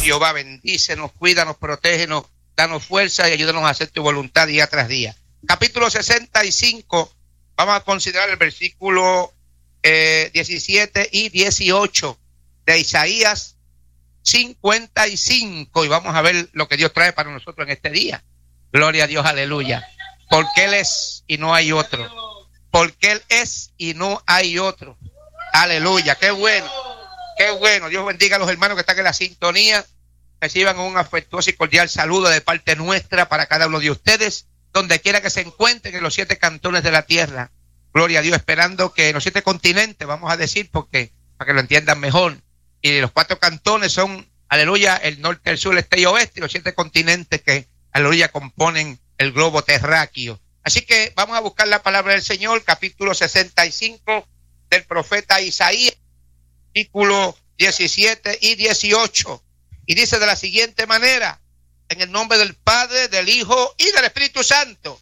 Jehová, bendícenos, cuídanos, protégenos, danos fuerza y ayúdanos a hacer tu voluntad día tras día. Capítulo 65, vamos a considerar el versículo 17 y 18 de Isaías 55 y vamos a ver lo que Dios trae para nosotros en este día. Gloria a Dios, aleluya. Porque Él es y no hay otro. Porque Él es y no hay otro. Aleluya, qué bueno, qué bueno. Dios bendiga a los hermanos que están en la sintonía. Reciban un afectuoso y cordial saludo de parte nuestra para cada uno de ustedes, donde quiera que se encuentren en los 7 cantones de la tierra. Gloria a Dios, esperando que en los 7 continentes, vamos a decir, porque para que lo entiendan mejor. Y los 4 cantones son, aleluya, el norte, el sur, el este y oeste, y los 7 continentes que, aleluya, componen el globo terráqueo. Así que vamos a buscar la palabra del Señor, capítulo 65 del profeta Isaías, versículo 17 y 18. Y dice de la siguiente manera: en el nombre del Padre, del Hijo y del Espíritu Santo.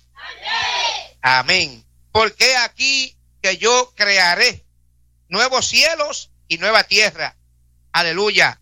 Amén. Amén. Porque aquí que yo crearé nuevos cielos y nueva tierra. Aleluya.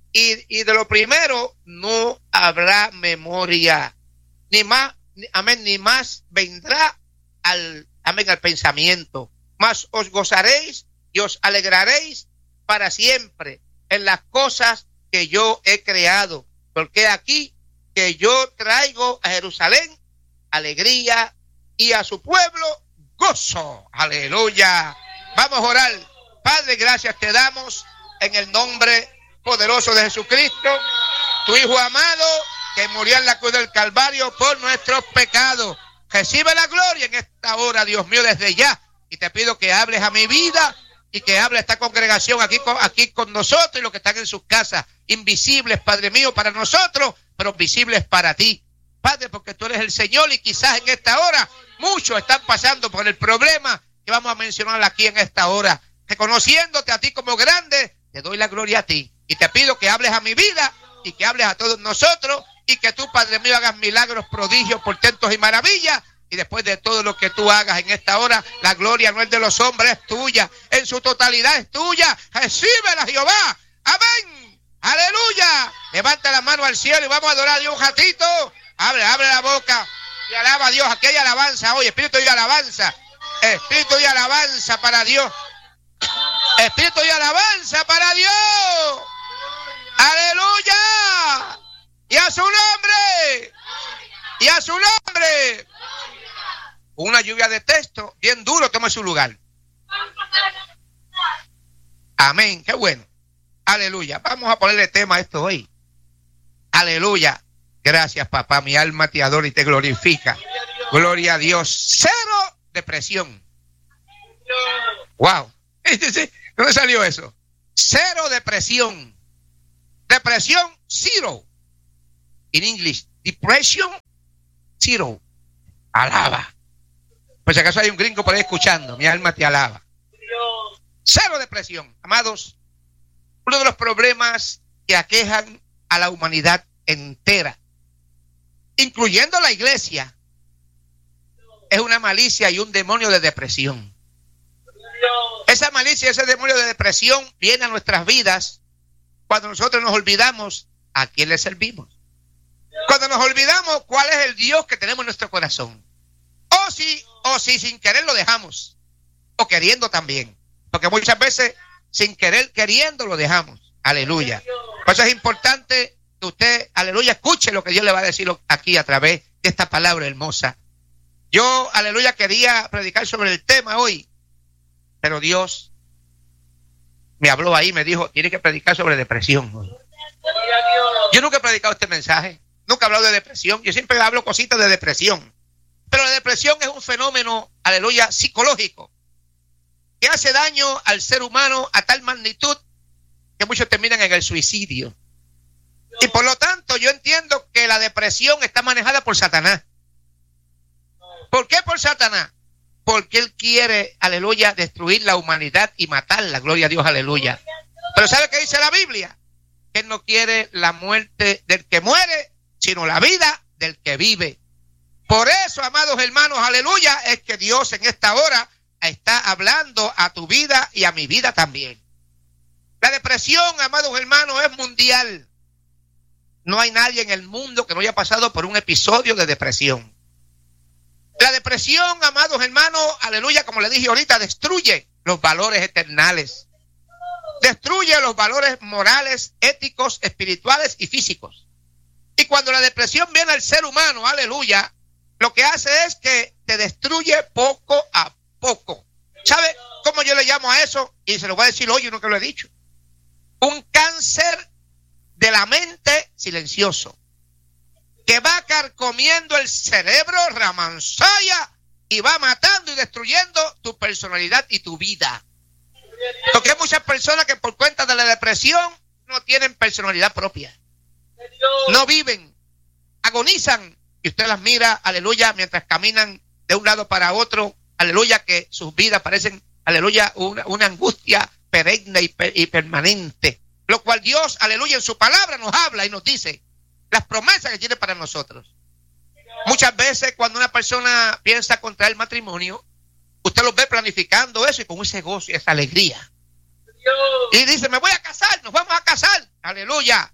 Y de lo primero no habrá memoria, ni más, amén, ni más vendrá al pensamiento. Mas os gozaréis y os alegraréis para siempre en las cosas que yo he creado. Porque aquí que yo traigo a Jerusalén alegría y a su pueblo gozo. Aleluya. Vamos a orar. Padre, gracias te damos en el nombre poderoso de Jesucristo, tu Hijo amado, que murió en la cruz del Calvario por nuestros pecados. Recibe la gloria en esta hora, Dios mío, desde ya. Y te pido que hables a mi vida y que hable a esta congregación aquí con nosotros y los que están en sus casas, invisibles, Padre mío, para nosotros, pero visibles para ti. Padre, porque tú eres el Señor y quizás en esta hora muchos están pasando por el problema que vamos a mencionar aquí en esta hora. Reconociéndote a ti como grande, te doy la gloria a ti. Y te pido que hables a mi vida y que hables a todos nosotros y que tú, Padre mío, hagas milagros, prodigios, portentos y maravillas. Y después de todo lo que tú hagas en esta hora, la gloria no es de los hombres, es tuya. En su totalidad es tuya. Recíbela, Jehová. Amén. Aleluya. Levanta la mano al cielo y vamos a adorar a Dios un ratito. Abre la boca y alaba a Dios. Aquí hay alabanza hoy. Espíritu y alabanza. Espíritu y alabanza para Dios. Espíritu y alabanza para Dios. Aleluya. Y a su nombre. Y a su nombre. Una lluvia de texto bien duro toma su lugar. Amén. Qué bueno. Aleluya. Vamos a ponerle tema a esto hoy. Aleluya. Gracias, papá. Mi alma te adora y te glorifica. Gloria a Dios. 0 depresión. Wow. ¿Dónde salió eso? 0 depresión. Depresión, 0. En inglés, depression, 0. Alaba. Pues si acaso hay un gringo por ahí escuchando, mi alma te alaba. 0 depresión. Amados, uno de los problemas que aquejan a la humanidad entera, incluyendo la iglesia, es una malicia y un demonio de depresión. Esa malicia, ese demonio de depresión viene a nuestras vidas cuando nosotros nos olvidamos a quién le servimos. Cuando nos olvidamos cuál es el Dios que tenemos en nuestro corazón. O si sin querer lo dejamos. O queriendo también. Porque muchas veces sin querer, queriendo lo dejamos. Aleluya. Por eso es importante que usted, aleluya, escuche lo que Dios le va a decir aquí a través de esta palabra hermosa. Yo, aleluya, quería predicar sobre el tema hoy. Pero Dios me habló ahí, me dijo, tiene que predicar sobre depresión. Yo nunca he predicado este mensaje, nunca he hablado de depresión, yo siempre hablo cositas de depresión. Pero la depresión es un fenómeno, aleluya, psicológico, que hace daño al ser humano a tal magnitud que muchos terminan en el suicidio. Y por lo tanto yo entiendo que la depresión está manejada por Satanás. ¿Por qué por Satanás? Porque él quiere, aleluya, destruir la humanidad y matarla, gloria a Dios, aleluya. Pero ¿sabe qué dice la Biblia? Que él no quiere la muerte del que muere, sino la vida del que vive. Por eso, amados hermanos, aleluya, es que Dios en esta hora está hablando a tu vida y a mi vida también. La depresión, amados hermanos, es mundial. no hay nadie en el mundo que no haya pasado por un episodio de depresión. La depresión, amados hermanos, aleluya, como le dije ahorita, destruye los valores eternales. Destruye los valores morales, éticos, espirituales y físicos. Y cuando la depresión viene al ser humano, aleluya, lo que hace es que te destruye poco a poco. ¿Sabe cómo yo le llamo a eso? Y se lo voy a decir hoy, yo nunca lo he dicho. Un cáncer de la mente silencioso, que va carcomiendo el cerebro, ramansaya, y va matando y destruyendo tu personalidad y tu vida. Porque hay muchas personas que por cuenta de la depresión no tienen personalidad propia. No viven, agonizan. Y usted las mira, aleluya, mientras caminan de un lado para otro, aleluya, que sus vidas parecen, aleluya, una angustia perenne y permanente. Lo cual Dios, aleluya, en su palabra nos habla y nos dice las promesas que tiene para nosotros. Muchas veces cuando una persona piensa contraer matrimonio, usted los ve planificando eso y con ese gozo y esa alegría. Y dice, me voy a casar, nos vamos a casar. Aleluya.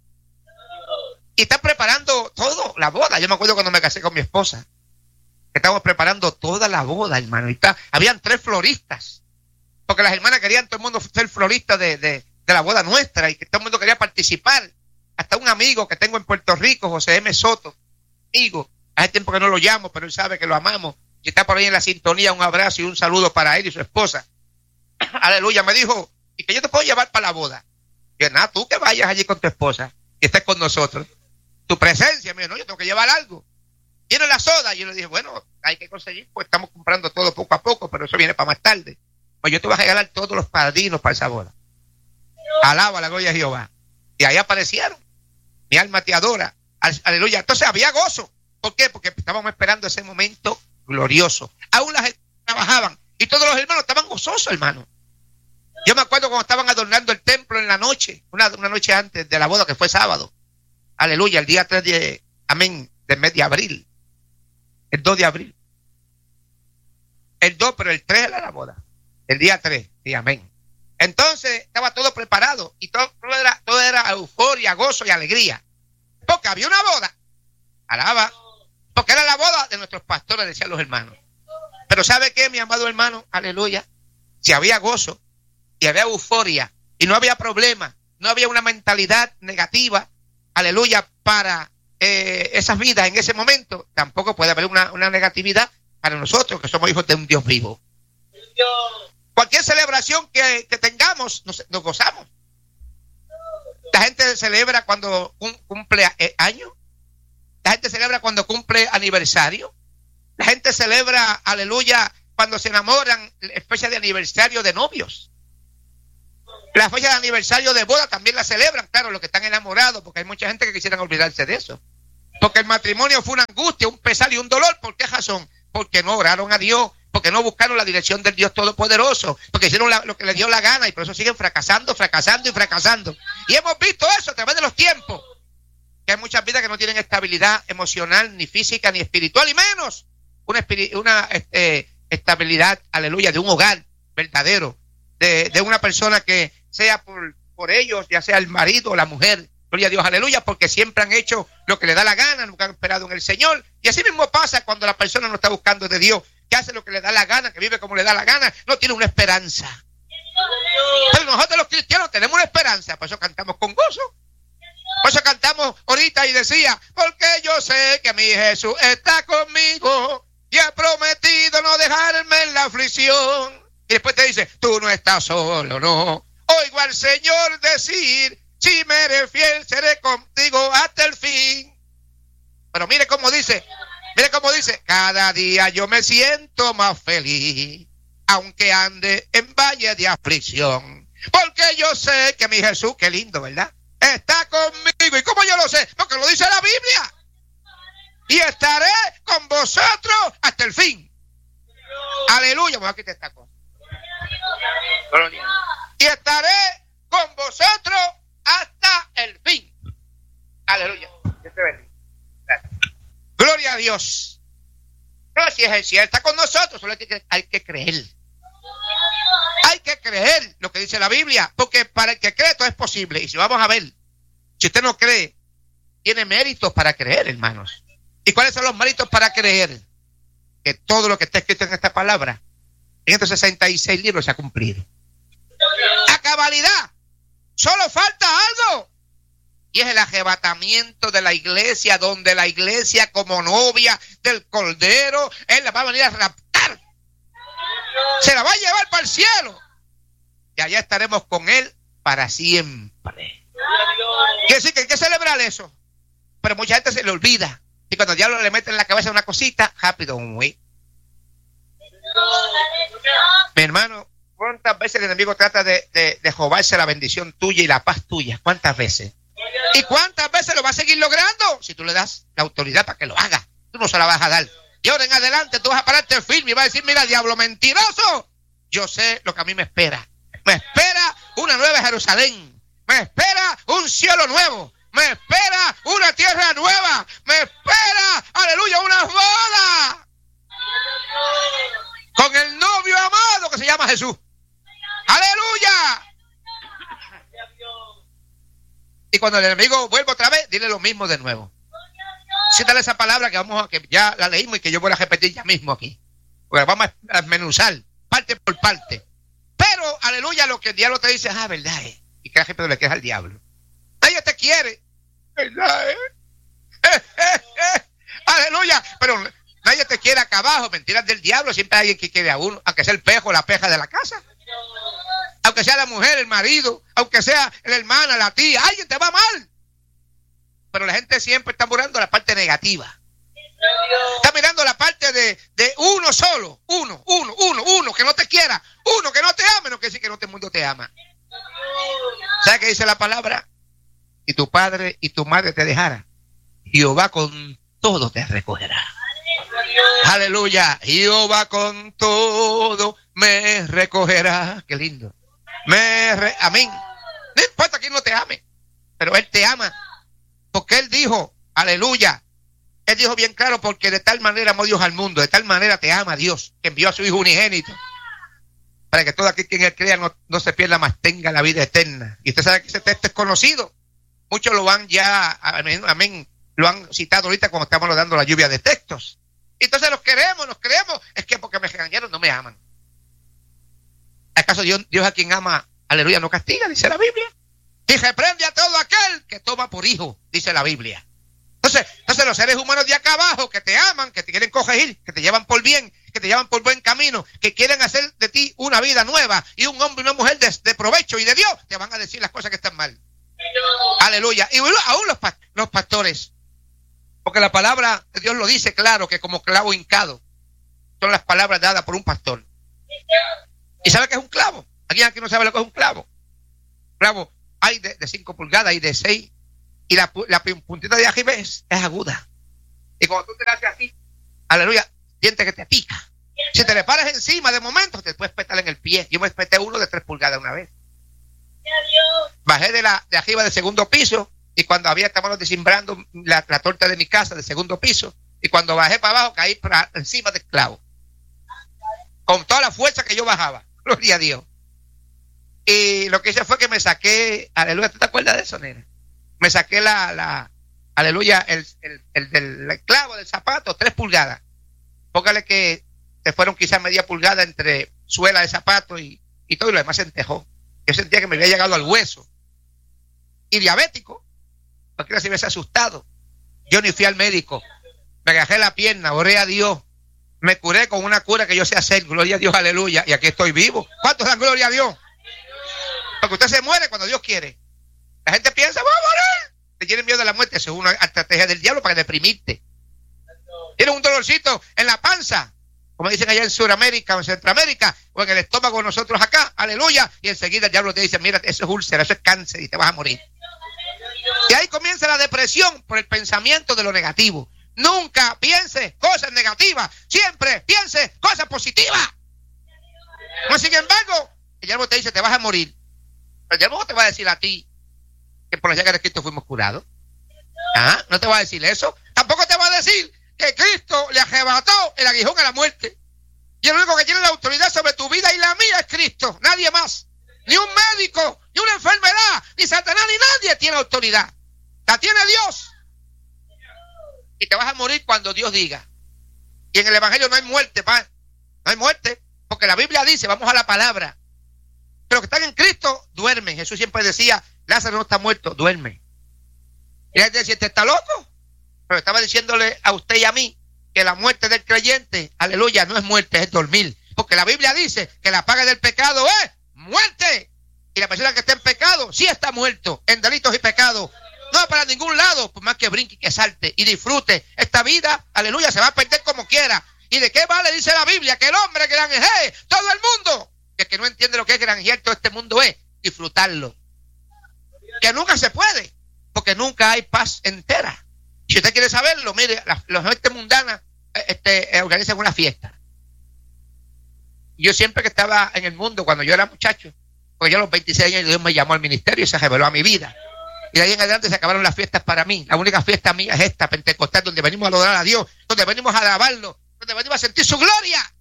Y están preparando todo, la boda. Yo me acuerdo cuando me casé con mi esposa, que estábamos preparando toda la boda, hermano. Y habían 3 floristas, porque las hermanas querían todo el mundo ser floristas de la boda nuestra, y que todo el mundo quería participar. Hasta un amigo que tengo en Puerto Rico, José M. Soto, amigo, hace tiempo que no lo llamo, pero él sabe que lo amamos. Y está por ahí en la sintonía, un abrazo y un saludo para él y su esposa. Aleluya, me dijo, y que yo te puedo llevar para la boda. Que nada, tú que vayas allí con tu esposa y estés con nosotros. Tu presencia, mira, no, yo tengo que llevar algo. ¿Tiene la soda? Y yo le dije, bueno, hay que conseguir, pues estamos comprando todo poco a poco, pero eso viene para más tarde. Pues yo te voy a regalar todos los padrinos para esa boda. Alaba la gloria de Jehová. Y ahí aparecieron. Mi alma te adora. Aleluya. Entonces había gozo. ¿Por qué? Porque estábamos esperando ese momento glorioso. Aún las trabajaban y todos los hermanos estaban gozosos, hermano. Yo me acuerdo cuando estaban adornando el templo en la noche, una noche antes de la boda, que fue sábado. Aleluya, el día 3 del mes de abril. El 2 de abril. El 2, pero el 3 era la boda. El día 3, sí, amén. Entonces estaba todo preparado y todo era euforia, gozo y alegría. Porque había una boda. Alaba. Porque era la boda de nuestros pastores, decían los hermanos. Pero ¿sabe qué, mi amado hermano? Aleluya. Si había gozo y había euforia y no había problema, no había una mentalidad negativa, aleluya, para esas vidas en ese momento, tampoco puede haber una negatividad para nosotros que somos hijos de un Dios vivo. Cualquier celebración que tengamos, nos gozamos. La gente celebra cuando cumple años. La gente celebra cuando cumple aniversario. La gente celebra, aleluya, cuando se enamoran, fecha de aniversario de novios. La fecha de aniversario de boda también la celebran, claro, los que están enamorados, porque hay mucha gente que quisieran olvidarse de eso. Porque el matrimonio fue una angustia, un pesar y un dolor. ¿Por qué razón? Porque no oraron a Dios, porque no buscaron la dirección del Dios Todopoderoso, porque hicieron lo que les dio la gana y por eso siguen fracasando y fracasando. Y hemos visto eso a través de los tiempos, que hay muchas vidas que no tienen estabilidad emocional, ni física, ni espiritual, y menos una estabilidad, aleluya, de un hogar verdadero, de una persona que sea por ellos, ya sea el marido o la mujer, gloria a Dios, aleluya, porque siempre han hecho lo que le da la gana, nunca han esperado en el Señor. Y así mismo pasa cuando la persona no está buscando de Dios, que hace lo que le da la gana, que vive como le da la gana, no tiene una esperanza. Pero nosotros los cristianos tenemos una esperanza, por eso cantamos con gozo. Por eso cantamos ahorita y decía, porque yo sé que mi Jesús está conmigo y ha prometido no dejarme en la aflicción. Y después te dice, tú no estás solo, no. Oigo al Señor decir, si me eres fiel, seré contigo hasta el fin. Pero mire cómo dice, cada día yo me siento más feliz, aunque ande en valle de aflicción. Porque yo sé que mi Jesús, qué lindo, ¿verdad?, está conmigo. ¿Y cómo yo lo sé? Porque lo dice la Biblia. Y estaré con vosotros hasta el fin. Aleluya. Vamos a quitar esta cosa. Y estaré con vosotros hasta el fin. Aleluya. Gloria a Dios. Pero si Él está con nosotros, solo hay que creer. Hay que creer lo que dice la Biblia, porque para el que cree todo es posible. Y si vamos a ver, si usted no cree tiene méritos para creer, hermanos. ¿Y cuáles son los méritos para creer? Que todo lo que está escrito en esta palabra, en estos 66 libros, se ha cumplido. A cabalidad. Solo falta algo. Y es el arrebatamiento de la iglesia, donde la iglesia, como novia del Cordero, Él la va a venir a raptar. Se la va a llevar para el cielo. Y allá estaremos con Él para siempre. Quiere decir que hay que celebrar eso. Pero mucha gente se le olvida. Y cuando el diablo le mete en la cabeza una cosita, rápido, muy. Mi hermano, ¿cuántas veces el enemigo trata de robarse la bendición tuya y la paz tuya? ¿Cuántas veces? ¿Y cuántas veces lo va a seguir logrando? Si tú le das la autoridad para que lo haga, tú no se la vas a dar. Y ahora en adelante tú vas a pararte firme y vas a decir, mira, diablo mentiroso, yo sé lo que a mí me espera. Me espera una nueva Jerusalén. Me espera un cielo nuevo. Me espera una tierra nueva. Me espera, aleluya, una boda con el novio amado que se llama Jesús. ¡Aleluya! Y cuando el enemigo vuelva otra vez, dile lo mismo de nuevo. Cítale esa palabra que ya la leímos y que yo voy a repetir ya mismo aquí. Porque vamos a desmenuzar parte por parte. Pero, aleluya, lo que el diablo te dice, verdad, y que la gente le queja al diablo. Nadie te quiere. ¿Verdad, aleluya, pero nadie te quiere acá abajo. Mentiras del diablo. Siempre hay alguien que quiere a uno, aunque sea el pejo o la peja de la casa, aunque sea la mujer, el marido, aunque sea la hermana, la tía. Alguien te va mal. Pero la gente siempre está mirando la parte negativa. Está mirando la parte de uno solo. Uno que no te quiera. Uno que no te ame. No quiere decir que no todo el mundo te ama. ¿Sabes qué dice la palabra? Y tu padre y tu madre te dejara, Jehová con todo te recogerá. Aleluya. Jehová con todo me recogerá. Qué lindo. Amén. No importa quién no te ame, pero Él te ama. Porque Él dijo, aleluya, Él dijo bien claro, porque de tal manera amó Dios al mundo, de tal manera te ama Dios, que envió a su Hijo unigénito, para que todo aquel quien Él crea no se pierda, mas tenga la vida eterna. Y usted sabe que ese texto es conocido. Muchos lo han ya, amén, lo han citado ahorita cuando estamos dando la lluvia de textos. Entonces nos creemos, es que porque me regañaron no me aman. ¿Acaso Dios a quien ama, aleluya, no castiga? Dice la Biblia. Y reprende a todo aquel que toma por hijo, dice la Biblia. Entonces los seres humanos de acá abajo que te aman, que te quieren corregir, que te llevan por bien, que te llevan por buen camino, que quieren hacer de ti una vida nueva y un hombre y una mujer de provecho y de Dios, te van a decir las cosas que están mal. Aleluya. Y aún los pastores, porque la palabra de Dios lo dice claro, que como clavo hincado son las palabras dadas por un pastor. ¿Y sabe qué es un clavo? ¿Alguien aquí no sabe lo que es un clavo? Clavo hay de 5 pulgadas y de 6, y la puntita de arriba es aguda. Y cuando tú te la haces así, aleluya, sientes que te pica. Si te le paras encima de momento, te puedes petar en el pie. Yo me peté uno de 3 pulgadas una vez. Bajé de arriba del segundo piso, y cuando estábamos desimbrando la torta de mi casa del segundo piso, y cuando bajé para abajo caí encima del clavo, con toda la fuerza que yo bajaba. Gloria a Dios. Y lo que hice fue que me saqué, aleluya, ¿tú te acuerdas de eso, nena? Me saqué aleluya, el del clavo del zapato, 3 pulgadas. Póngale que se fueron quizás media pulgada entre suela de zapato y todo, y lo demás se entejó. Yo sentía que me había llegado al hueso. Y diabético, cualquiera se hubiese asustado. Yo ni fui al médico. Me agarré la pierna, oré a Dios. Me curé con una cura que yo sé hacer, gloria a Dios, aleluya. Y aquí estoy vivo. ¿Cuántos dan gloria a Dios? Porque usted se muere cuando Dios quiere. La gente piensa, voy a morir. Te tienen miedo de la muerte. Eso es una estrategia del diablo para deprimirte. Tienes un dolorcito en la panza, como dicen allá en Sudamérica o en Centroamérica, o en el estómago nosotros acá, aleluya. Y enseguida el diablo te dice, mira, eso es úlcera, eso es cáncer y te vas a morir. Y ahí comienza la depresión por el pensamiento de lo negativo. Nunca piense cosas negativas, siempre piense cosas positivas. No, sin embargo, el diablo te dice, te vas a morir. Pero el diablo no te va a decir a ti que por la llaga de Cristo fuimos curados. No te va a decir eso. Tampoco te va a decir que Cristo le arrebató el aguijón a la muerte. Y el único que tiene la autoridad sobre tu vida y la mía es Cristo, nadie más. Ni un médico, ni una enfermedad, ni Satanás, ni nadie tiene autoridad. La tiene Dios. y te vas a morir cuando Dios diga. Y en el evangelio no hay muerte, pa. No hay muerte, porque la Biblia dice, vamos a la palabra, que los que están en Cristo duermen. Jesús siempre decía, Lázaro no está muerto, duerme. Y él decía, ¿este está loco? Pero estaba diciéndole a usted y a mí que la muerte del creyente, aleluya, no es muerte, es dormir. Porque la Biblia dice que la paga del pecado es muerte. Y la persona que está en pecado sí está muerto, en delitos y pecados. No va para ningún lado, por más que brinque y que salte y disfrute. Esta vida, aleluya, se va a perder como quiera. ¿Y de qué vale, dice la Biblia, que el hombre granjee todo el mundo? Que el que no entiende lo que es granjear todo este mundo es disfrutarlo. Que nunca se puede, porque nunca hay paz entera. Si usted quiere saberlo, mire, las gente mundanas organizan una fiesta. Yo siempre que estaba en el mundo, cuando yo era muchacho, pues yo a los 26 años Dios me llamó al ministerio y se reveló a mi vida. Y de ahí en adelante se acabaron las fiestas para mí. La única fiesta mía es esta, Pentecostal, donde venimos a adorar a Dios, donde venimos a alabarlo, donde venimos a sentir su gloria.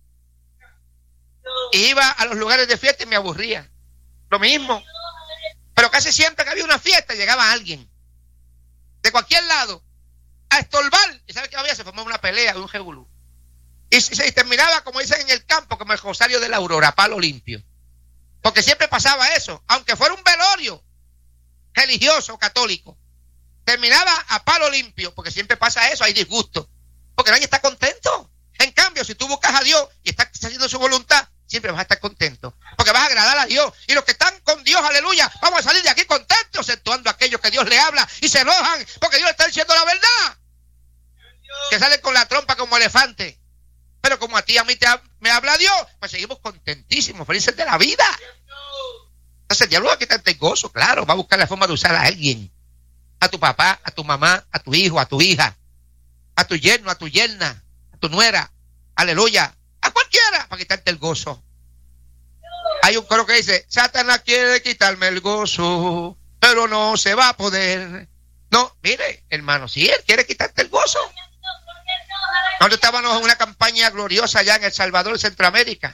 Y iba a los lugares de fiesta y me aburría. Lo mismo. Pero casi siempre que había una fiesta llegaba alguien de cualquier lado a estorbar. ¿Y sabe qué había? Se formó una pelea, un revolú. Y terminaba, como dicen en el campo, como el rosario de la aurora, a palo limpio. Porque siempre pasaba eso, aunque fuera un velorio religioso, católico. Terminaba a palo limpio, porque siempre pasa eso, hay disgusto. Porque nadie está contento. En cambio, si tú buscas a Dios y estás haciendo su voluntad, siempre vas a estar contento. Porque vas a agradar a Dios. Y los que están con Dios, aleluya, vamos a salir de aquí contentos, exceptuando a aquellos que Dios le habla y se enojan porque Dios le está diciendo la verdad. Que salen con la trompa como elefante. Pero como a ti y a mí me habla Dios, pues seguimos contentísimos, felices de la vida. Entonces el diablo va a quitarte el gozo, claro, va a buscar la forma de usar a alguien. A tu papá, a tu mamá, a tu hijo, a tu hija, a tu yerno, a tu yerna, a tu nuera, aleluya, a cualquiera, para quitarte el gozo. Hay un coro que dice, Satanás quiere quitarme el gozo, pero no se va a poder. No, mire, hermano, si él quiere quitarte el gozo. Nosotros estábamos en una campaña gloriosa allá en El Salvador, Centroamérica.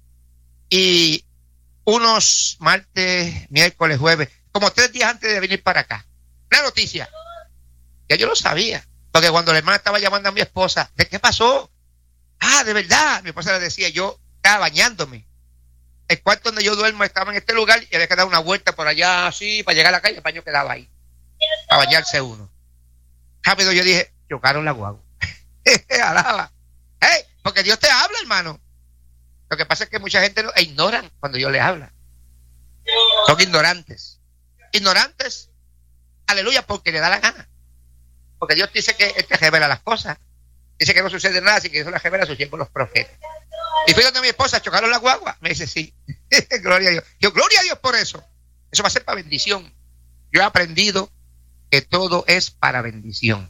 Y unos martes, miércoles, jueves, como 3 días antes de venir para acá. Una noticia. Ya yo lo sabía. Porque cuando la hermana estaba llamando a mi esposa, ¿de qué pasó? Ah, de verdad. Mi esposa le decía, yo estaba bañándome. El cuarto donde yo duermo estaba en este lugar y había que dar una vuelta por allá así para llegar a la calle. El baño quedaba ahí. Para bañarse uno. Rápido yo dije, chocaron la guagua. Alaba. Hey, porque Dios te habla, hermano. Lo que pasa es que mucha gente ignoran cuando Dios le habla. Son ignorantes. Ignorantes, aleluya, porque le da la gana. Porque Dios dice que Él te revela las cosas. Dice que no sucede nada, así que eso las revela a sus tiempos los profetas. Y fui donde mi esposa, chocaron la guagua. Me dice, sí. Gloria a Dios. Yo, gloria a Dios por eso. Eso va a ser para bendición. Yo he aprendido que todo es para bendición.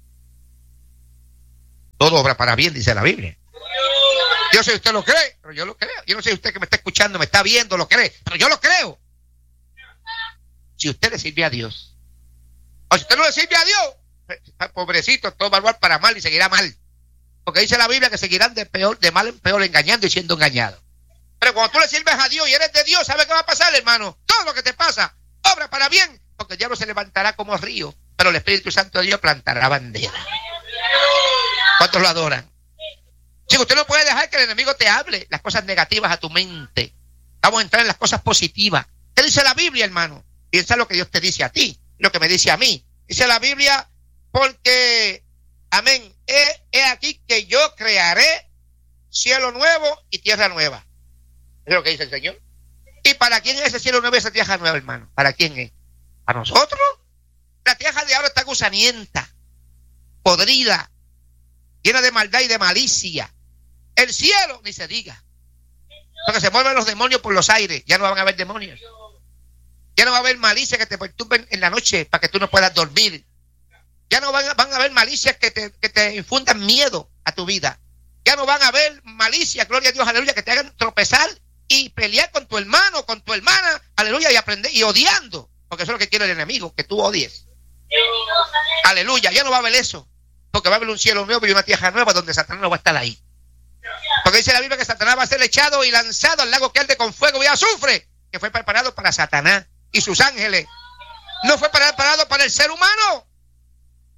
Todo obra para bien, dice la Biblia. Yo sé si usted lo cree, pero yo lo creo. Yo no sé si usted que me está escuchando, me está viendo, lo cree, pero yo lo creo. Si usted le sirve a Dios, o si usted no le sirve a Dios, pobrecito, todo va a volver para mal y seguirá mal. Porque dice la Biblia que seguirán de mal en peor, engañando y siendo engañados. Pero cuando tú le sirves a Dios y eres de Dios, ¿sabes qué va a pasar, hermano? Todo lo que te pasa, obra para bien, porque el diablo se levantará como río, pero el Espíritu Santo de Dios plantará bandera. ¿Cuántos lo adoran? Si usted no puede dejar que el enemigo te hable las cosas negativas a tu mente. Vamos a entrar en las cosas positivas. ¿Qué dice la Biblia, hermano? Piensa lo que Dios te dice a ti, lo que me dice a mí. Dice la Biblia, porque, amén, he aquí que yo crearé cielo nuevo y tierra nueva. Es lo que dice el Señor. ¿Y para quién es ese cielo nuevo y esa tierra nueva, hermano? ¿Para quién es? ¿Para nosotros? La tierra de ahora está gusanienta, podrida, llena de maldad y de malicia. El cielo, ni se diga. Porque se mueven los demonios por los aires. Ya no van a haber demonios. Ya no va a haber malicia que te perturben en la noche para que tú no puedas dormir. Ya no van a haber malicias que te infundan miedo a tu vida. Ya no van a haber malicias, gloria a Dios, aleluya, que te hagan tropezar y pelear con tu hermano, con tu hermana, aleluya, y aprender, y odiando. Porque eso es lo que quiere el enemigo, que tú odies. Aleluya, ya no va a haber eso. Porque va a haber un cielo nuevo y una tierra nueva donde Satanás no va a estar ahí. Porque dice la Biblia que Satanás va a ser echado y lanzado al lago que arde con fuego y azufre, que fue preparado para Satanás y sus ángeles. No fue preparado para el ser humano.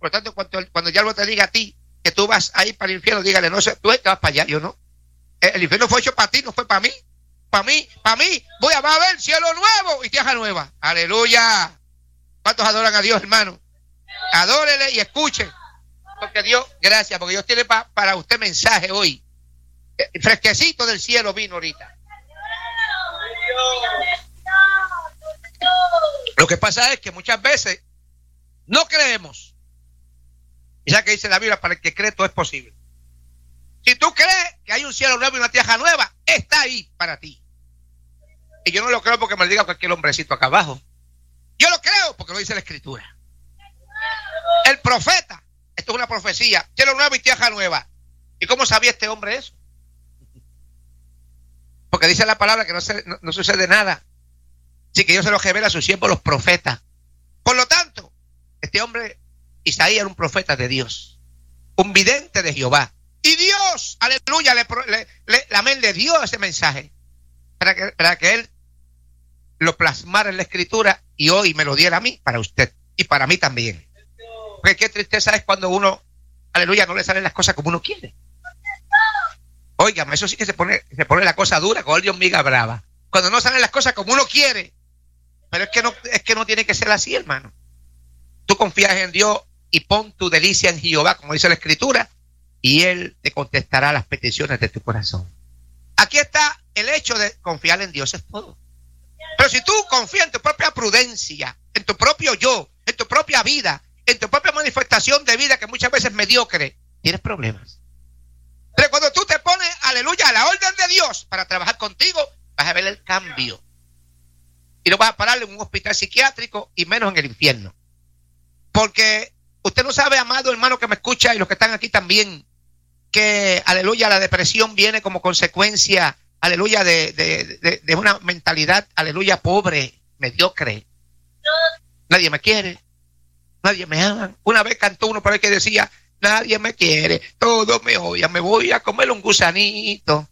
Por lo tanto, cuando el diablo te diga a ti que tú vas a ir para el infierno, dígale, no, tú te vas para allá, yo no. El infierno fue hecho para ti, no fue para mí. Para mí, va a haber cielo nuevo y tierra nueva. Aleluya. ¿Cuántos adoran a Dios, hermano? Adórele y escuchen. Porque Dios, gracias, porque Dios tiene para usted mensaje hoy. Fresquecito del cielo vino ahorita. Lo que pasa es que muchas veces no creemos. Y ya que dice la Biblia, para el que cree todo es posible. Si tú crees que hay un cielo nuevo y una tierra nueva, está ahí para ti. Y yo no lo creo porque me lo diga cualquier hombrecito acá abajo. Yo lo creo porque lo dice la Escritura. El profeta, esto es una profecía, cielo nuevo y tierra nueva. ¿Y cómo sabía este hombre eso? Porque dice la palabra que no sucede nada. Así que Dios se lo revela a sus siervos, los profetas. Por lo tanto, este hombre, Isaías, era un profeta de Dios, un vidente de Jehová. Y Dios, aleluya, amén, le dio ese mensaje para que él lo plasmara en la Escritura y hoy me lo diera a mí, para usted y para mí también. Porque qué tristeza es cuando uno, aleluya, no le salen las cosas como uno quiere. Óigame, eso sí que se pone la cosa dura, con Dios miga brava. Cuando no salen las cosas como uno quiere. Pero es que no tiene que ser así, hermano. Tú confías en Dios y pon tu delicia en Jehová, como dice la Escritura, y Él te contestará las peticiones de tu corazón. Aquí está el hecho de confiar en Dios, es todo. Pero si tú confías en tu propia prudencia, en tu propio yo, en tu propia vida, en tu propia manifestación de vida que muchas veces es mediocre, tienes problemas. Pero cuando tú te pones, aleluya, a la orden de Dios para trabajar contigo, vas a ver el cambio. Y no vas a parar en un hospital psiquiátrico y menos en el infierno. Porque usted no sabe, amado hermano que me escucha y los que están aquí también, que, aleluya, la depresión viene como consecuencia, aleluya, de una mentalidad, aleluya, pobre, mediocre. Nadie me quiere, nadie me ama. Una vez cantó uno por ahí que decía, nadie me quiere, todos me odian, me voy a comer un gusanito.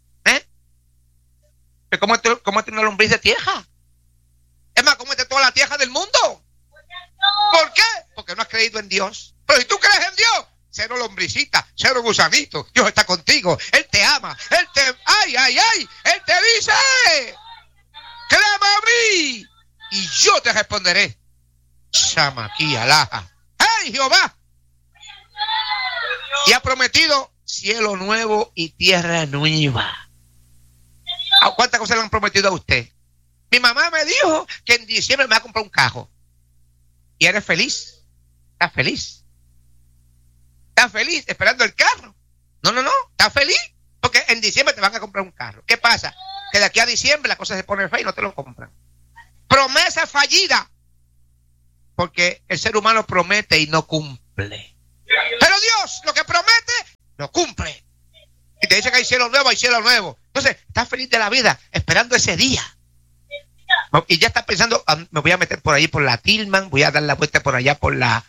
¿Cómo tiene una lombriz de tierra? Es más, cómete toda la tierra del mundo. ¿Por qué? Porque no has creído en Dios. Pero si tú crees en Dios, cero lombricita, cero gusanito. Dios está contigo. Él te ama. Él te dice, clama a mí y yo te responderé. Chama aquí, alaja. ¡Hey, Jehová! Y ha prometido cielo nuevo y tierra nueva. ¿Cuántas cosas le han prometido a usted? Mi mamá me dijo que en diciembre me va a comprar un carro. ¿Y eres feliz? ¿Estás feliz? ¿Estás feliz esperando el carro? No. ¿Estás feliz? Porque en diciembre te van a comprar un carro. ¿Qué pasa? Que de aquí a diciembre la cosa se pone fea y no te lo compran. Promesa fallida. Porque el ser humano promete y no cumple. Pero Dios, lo que promete, lo cumple. Y te dice que hay cielo nuevo, hay cielo nuevo. Entonces, estás feliz de la vida, esperando ese día. Y ya estás pensando, me voy a meter por ahí por la Tillman, voy a dar la vuelta por allá por la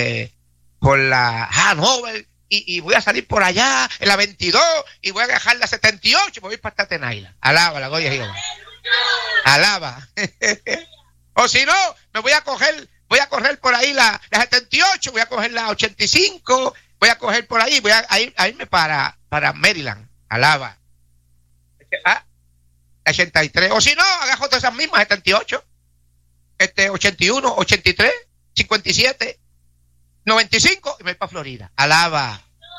Hanover, y voy a salir por allá en la 22, y voy a dejar la 78, y voy a ir para Staten Island. Alaba la gloria de Jehová. Alaba. O si no, voy a correr por ahí la 78, voy a coger la 85, voy a coger por ahí, voy a irme para Maryland. Alaba. 83. O si no, agajo todas esas mismas, 78, 81, 83, 57, 95 y me voy para Florida. Alaba.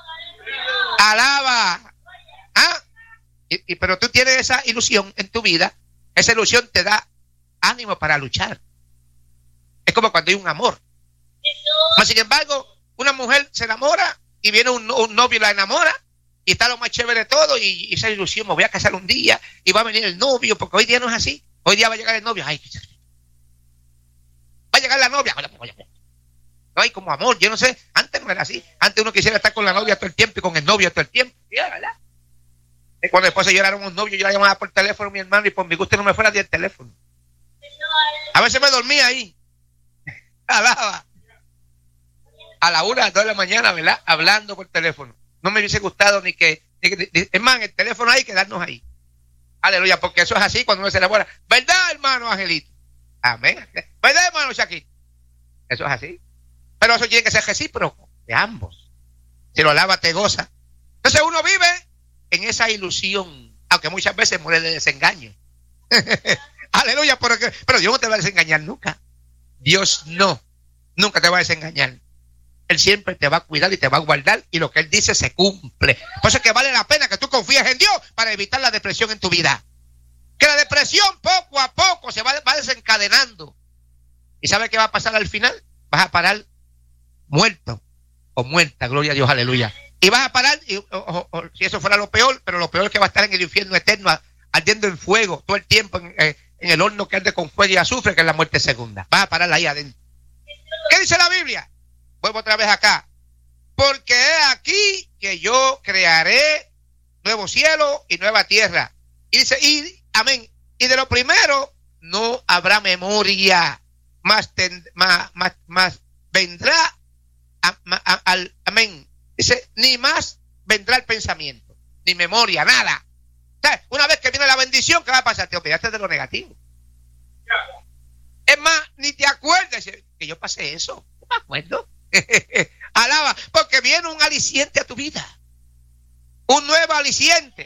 Pero tú tienes esa ilusión en tu vida. Esa ilusión te da ánimo para luchar. Es como cuando hay un amor. Mas, sin embargo, una mujer se enamora y viene un novio y la enamora. Y está lo más chévere de todo, y esa ilusión, me voy a casar un día, y va a venir el novio, porque hoy día no es así. Hoy día va a llegar el novio, va a llegar la novia. No hay como amor, yo no sé, antes no era así. Antes uno quisiera estar con la novia todo el tiempo y con el novio todo el tiempo. ¿Sí, verdad? Y cuando después se lloraron un novio, yo la llamaba por teléfono, mi hermano, y por mi gusto no me fuera del teléfono. A veces me dormía ahí. Alaba. A la 1, a las 2 de la mañana, ¿verdad? Hablando por teléfono. No me hubiese gustado ni que es más, en el teléfono hay que quedarnos ahí. Aleluya, porque eso es así cuando uno se enamora. ¿Verdad, hermano Angelito? Amén. ¿Verdad, hermano Shaquille? Eso es así. Pero eso tiene que ser recíproco. de ambos. Si lo alaba, te goza. Entonces uno vive en esa ilusión, aunque muchas veces muere de desengaño. Aleluya, pero Dios no te va a desengañar nunca. Dios nunca te va a desengañar. Él siempre te va a cuidar y te va a guardar, y lo que Él dice se cumple. Por eso es que vale la pena que tú confíes en Dios para evitar la depresión en tu vida. Que la depresión poco a poco se va desencadenando. ¿Y sabe qué va a pasar al final? Vas a parar muerto o muerta, gloria a Dios, aleluya. Y vas a parar, si eso fuera lo peor, pero lo peor es que va a estar en el infierno eterno, ardiendo en fuego todo el tiempo, en el horno que arde con fuego y azufre, que es la muerte segunda. Vas a parar ahí adentro. ¿Qué dice la Biblia? Vuelvo otra vez acá. Porque he aquí que yo crearé nuevo cielo y nueva tierra. Y dice, amén. Y de lo primero no habrá memoria, más vendrá, amén. Dice, ni más vendrá el pensamiento, ni memoria, nada. O sea, una vez que viene la bendición, ¿qué va a pasar? Te olvidaste de lo negativo. Es más, ni te acuerdas que yo pasé eso. No me acuerdo. Alaba, porque viene un aliciente a tu vida. Un nuevo aliciente.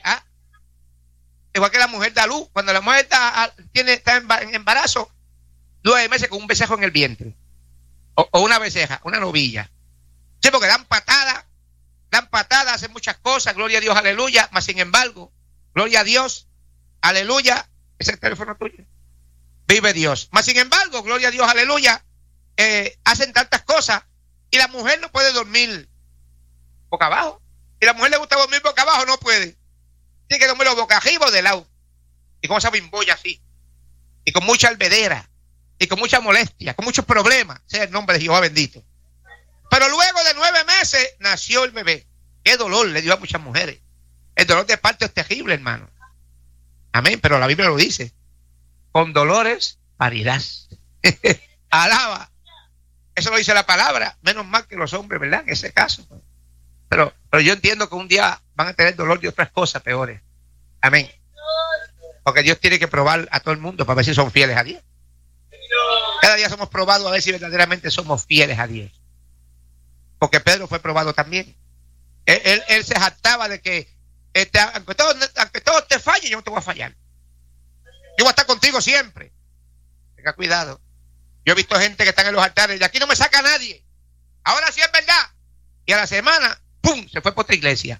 Igual que la mujer da luz. Cuando la mujer está en embarazo, 9 meses con un becerro en el vientre. O una becerra, una novilla. Sí, porque dan patadas, hacen muchas cosas, gloria a Dios, aleluya. Mas sin embargo, gloria a Dios, aleluya. Ese es el teléfono tuyo. Vive Dios. Mas sin embargo, gloria a Dios, aleluya. Hacen tantas cosas y la mujer no puede dormir boca abajo. Y la mujer le gusta dormir boca abajo, no puede. Tiene que dormirlo boca arriba o de lado. Y con esa bimbolla así. Y con mucha albedera. Y con mucha molestia. Con muchos problemas. Sea el nombre de Jehová bendito. Pero luego de 9 meses nació el bebé. Qué dolor le dio a muchas mujeres. El dolor de parto es terrible, hermano. Amén. Pero la Biblia lo dice. Con dolores parirás. Alaba. Eso lo dice la palabra. Menos mal que los hombres, ¿verdad? En ese caso. Pero yo entiendo que un día van a tener dolor de otras cosas peores. Amén. Porque Dios tiene que probar a todo el mundo para ver si son fieles a Dios. Cada día somos probados a ver si verdaderamente somos fieles a Dios. Porque Pedro fue probado también. Él se jactaba de que aunque todos te fallen, yo no te voy a fallar. Yo voy a estar contigo siempre. Tenga cuidado. Yo he visto gente que están en los altares y de aquí no me saca nadie. Ahora sí es verdad. Y a la semana, ¡pum!, se fue por otra iglesia.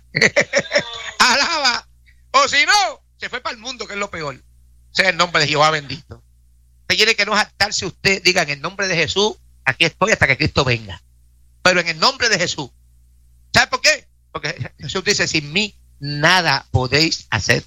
Alaba. O si no, se fue para el mundo, que es lo peor. Sea el nombre de Jehová bendito. Usted quiere que no jactarse usted, diga en el nombre de Jesús, aquí estoy hasta que Cristo venga. Pero en el nombre de Jesús. ¿Sabe por qué? Porque Jesús dice, sin mí nada podéis hacer.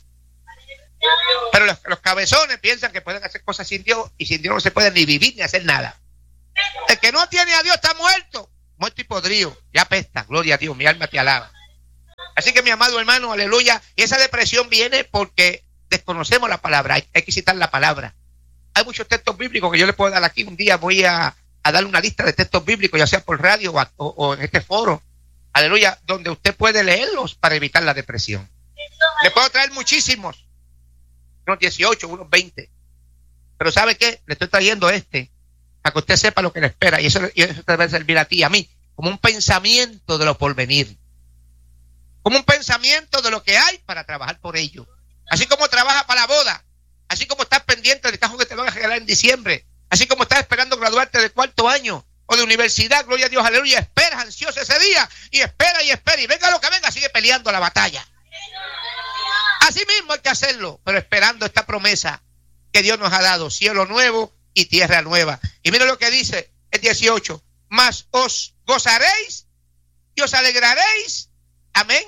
Pero los cabezones piensan que pueden hacer cosas sin Dios, y sin Dios no se puede ni vivir ni hacer nada. El que no tiene a Dios está muerto y podrido, ya apesta. Gloria a Dios, mi alma te alaba. Así que mi amado hermano, aleluya. Y esa depresión viene porque desconocemos la palabra. Hay que citar la palabra. Hay muchos textos bíblicos que yo le puedo dar aquí. Un día voy a darle una lista de textos bíblicos, ya sea por radio o en este foro, aleluya, donde usted puede leerlos para evitar la depresión. Le puedo traer muchísimos, unos 18, unos 20. Pero ¿sabe qué? Le estoy trayendo para que usted sepa lo que le espera, y eso te debe servir a ti y a mí como un pensamiento de lo por venir, como un pensamiento de lo que hay para trabajar por ello. Así como trabaja para la boda, así como estás pendiente del cajón que te van a regalar en diciembre, así como estás esperando graduarte de 4º año o de universidad, gloria a Dios, aleluya, esperas ansioso ese día y espera, y venga lo que venga, sigue peleando la batalla. Así mismo hay que hacerlo, pero esperando esta promesa que Dios nos ha dado, cielo nuevo y tierra nueva. Y mira lo que dice el 18, mas os gozaréis y os alegraréis, amén,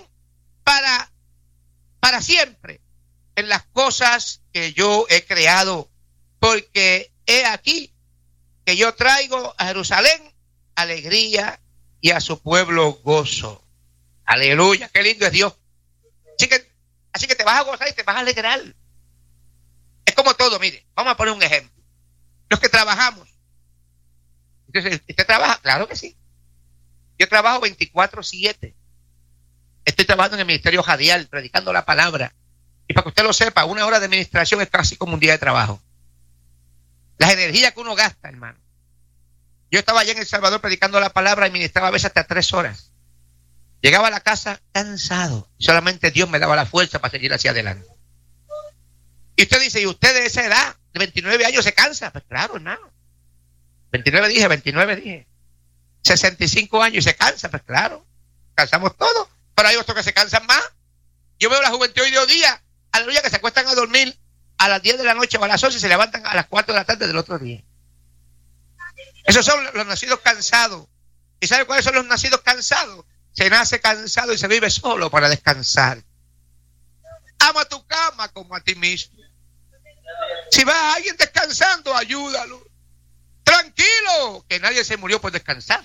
para siempre en las cosas que yo he creado, porque he aquí que yo traigo a Jerusalén alegría y a su pueblo gozo. Aleluya, qué lindo es Dios. Así que te vas a gozar y te vas a alegrar. Es como todo, mire, vamos a poner un ejemplo. Los que trabajamos. Entonces, ¿usted trabaja? Claro que sí. Yo trabajo 24/7. Estoy trabajando en el ministerio radial, predicando la palabra. Y para que usted lo sepa, 1 hora de administración es casi como un día de trabajo. Las energías que uno gasta, hermano. Yo estaba allá en El Salvador predicando la palabra y ministraba a veces hasta 3 horas. Llegaba a la casa cansado. Solamente Dios me daba la fuerza para seguir hacia adelante. Y usted dice, ¿y usted de esa edad, de 29 años, se cansa? Pues claro, hermano. 29 dije. 65 años y se cansa, pues claro. Cansamos todos. Pero hay otros que se cansan más. Yo veo la juventud hoy de día, aleluya, que se acuestan a dormir a las 10 de la noche o a las 11 y se levantan a las 4 de la tarde del otro día. Esos son los nacidos cansados. ¿Y sabe cuáles son los nacidos cansados? Se nace cansado y se vive solo para descansar. Ama tu cama como a ti mismo. Si va a alguien descansando, ayúdalo. Tranquilo, que nadie se murió por descansar.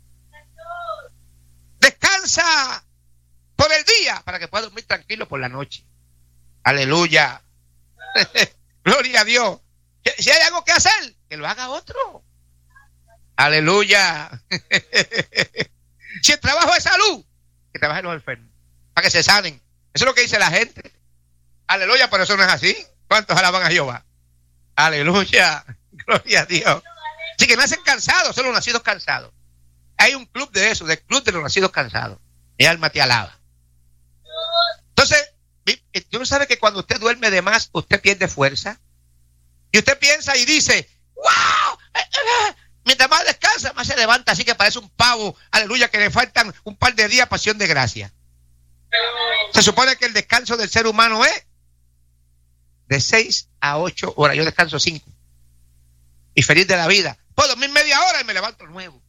Descansa por el día para que pueda dormir tranquilo por la noche. Aleluya. Gloria a Dios. Si hay algo que hacer, que lo haga otro. Aleluya. Si el trabajo es salud, que trabajen los enfermos, para que se sanen. Eso es lo que dice la gente. Aleluya, pero eso no es así. ¿Cuántos alaban a Jehová? Aleluya. Gloria a Dios. Así que nacen cansados, son los nacidos cansados. Hay un club de eso, del club de los nacidos cansados. Mi alma te alaba. Entonces, tú no sabes que cuando usted duerme de más, usted pierde fuerza. Y usted piensa y dice, ¡wow! Mientras más descansa, más se levanta, así que parece un pavo, aleluya, que le faltan un par de días para acción de gracia. Se supone que el descanso del ser humano es de 6 a 8 horas. Yo descanso 5. Y feliz de la vida. Puedo dormir media hora y me levanto nuevo.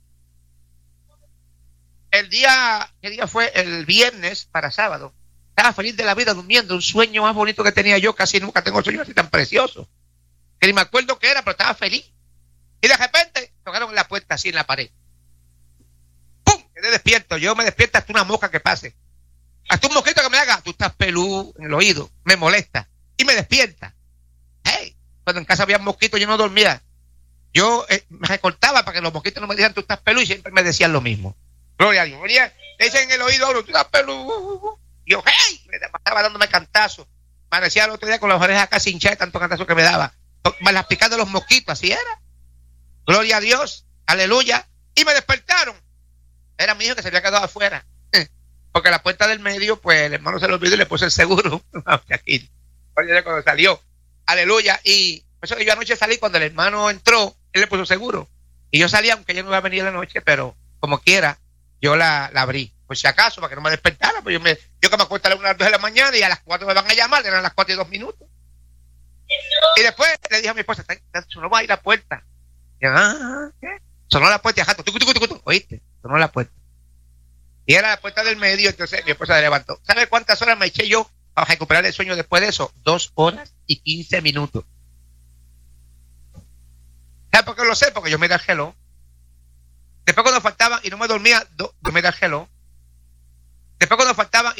¿Qué día fue? El viernes para sábado. Estaba feliz de la vida durmiendo. Un sueño más bonito que tenía yo. Casi nunca tengo sueños así tan preciosos. Que ni me acuerdo qué era, pero estaba feliz. Y de repente tocaron la puerta así en la pared. ¡Pum! Quedé despierto. Yo me despierto hasta una mosca que pase. Hasta un mosquito que me haga. Tú estás peludo en el oído. Me molesta. Y me despierta. Hey, cuando en casa había mosquitos yo no dormía. Yo me recortaba para que los mosquitos no me dijeran tú estás peludo y siempre me decían lo mismo. Gloria a Dios. Le dicen en el oído a uno, tú estás peludo. Y yo, hey, me estaba dándome cantazos. Me amanecía el otro día con las orejas casi hinchadas de tanto cantazo que me daba. Me las picando los mosquitos, así era. Gloria a Dios, aleluya. Y me despertaron. Era mi hijo que se había quedado afuera. Porque la puerta del medio, pues el hermano se lo olvidó y le puso el seguro. Aquí. Cuando salió. Aleluya. Y por eso que yo anoche salí, cuando el hermano entró, él le puso seguro. Y yo salí, aunque yo no iba a venir en la noche, pero como quiera, yo la abrí. Por si acaso, para que no me despertara. Pues yo que me acuesto a las 1 a las 2 de la mañana y a las 4 me van a llamar, eran las 4 y 2 minutos. Y después le dije a mi esposa, sonó ahí la puerta. Y yo, ¿qué? Sonó la puerta y jato, oíste, sonó la puerta. Y era la puerta del medio, entonces mi esposa se levantó. ¿Sabe cuántas horas me eché yo para recuperar el sueño después de eso? 2 horas y 15 minutos. ¿Sabe por qué lo sé? Porque yo me da el reloj. Después cuando faltaban y no me dormía, yo me da el reloj. Después cuando faltaban